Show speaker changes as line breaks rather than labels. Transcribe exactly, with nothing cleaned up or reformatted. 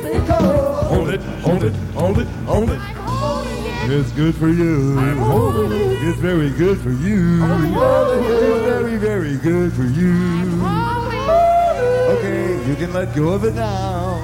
Hold it, hold it, hold it, hold it. It's good for you. It's very good for you. It's very, very good for you. Okay, you can let go of it now.